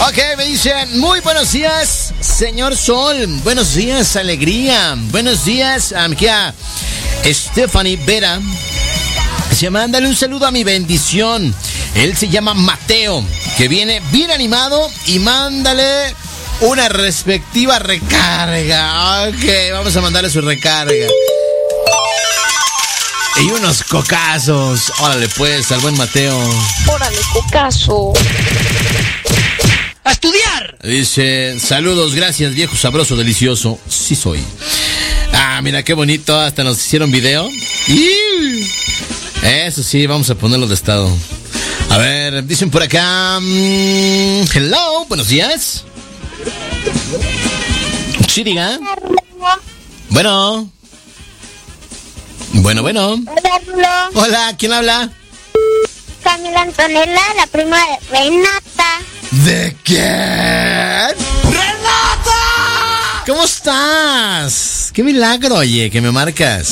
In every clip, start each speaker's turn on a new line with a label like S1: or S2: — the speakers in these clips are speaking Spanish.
S1: Ok, me dicen, muy buenos días, señor Sol. Buenos días, alegría. Buenos días, aquí a Stephanie Vera. Se mándale un saludo a mi bendición. Él se llama Mateo, que viene bien animado, y mándale una respectiva recarga. Ok, vamos a mandarle su recarga. Y unos cocazos. Órale pues, al buen Mateo.
S2: Órale, cocazo. ¡A estudiar!
S1: Dice, saludos, gracias, viejo sabroso, delicioso. Sí soy. Ah, mira qué bonito, hasta nos hicieron video. Eso sí, vamos a ponerlo de estado. A ver, dicen por acá. Hello, buenos días. Sí, diga. Bueno. Bueno.
S3: Hola, Rulo.
S1: Hola, ¿quién habla?
S3: Camila Antonella, la prima de Renata.
S1: ¿De quién? ¡Renata! ¿Cómo estás? Qué milagro, oye, que me marcas.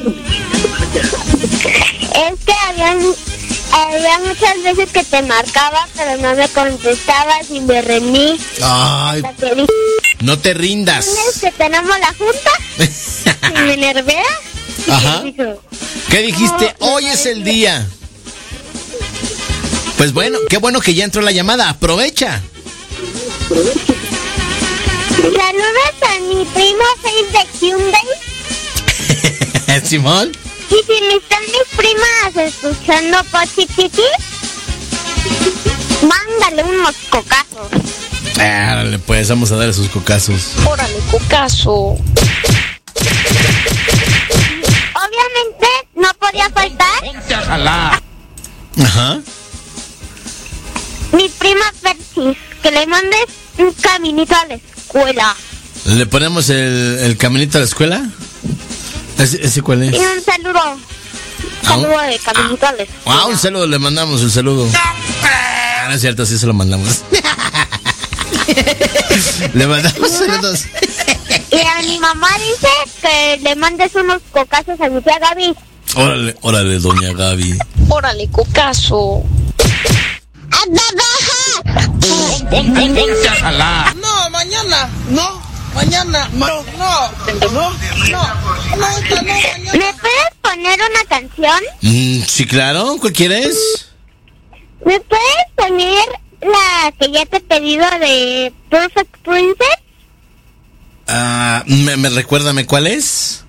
S3: Es que había muchas veces que te marcaba, pero no me contestabas y me reñí.
S1: Ay, no te rindas.
S3: ¿Tienes que tenemos la junta? Y me enervé.
S1: Ajá. ¿Qué dijiste? Hoy es el día. Pues bueno, qué bueno que ya entró la llamada. Aprovecha.
S3: Saludos a mi primo Face de Hyundai.
S1: Simón.
S3: Y si me están mis primas escuchando Pochi Chiqui, mándale unos cocazos.
S1: Árale, pues vamos a dar esos cocazos.
S2: Órale, cocazo.
S3: Obviamente no podía faltar
S1: Ajá.
S3: mi prima Persis, que le mandes un caminito a la escuela.
S1: ¿Le ponemos el caminito a la escuela? ¿Ese cuál es?
S3: Y un saludo. Saludo de caminito a la escuela.
S1: Un saludo, le mandamos el saludo. No es cierto, sí se lo mandamos. Le mandamos saludos.
S3: Y a mi mamá dice que le mandes unos cocazos a mi tía Gaby.
S1: Órale, doña Gaby.
S2: Órale, cocazo.
S4: Ponte a jalar. No, mañana. Mañana.
S3: ¿Me puedes poner una canción?
S1: Sí, claro. ¿Cuál quieres?
S3: ¿Me puedes poner la que ya te he pedido de Perfect Princess?
S1: Recuérdame cuál es.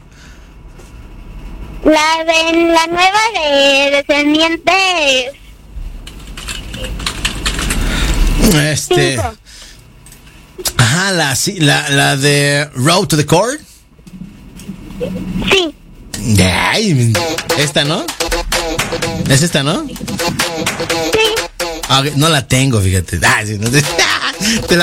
S3: La nueva de Descendientes.
S1: Ajá, la de Road to the Core.
S3: Sí.
S1: Ay, esta, ¿no? ¿Es esta, no?
S3: Sí.
S1: No la tengo, fíjate. Sí, no te la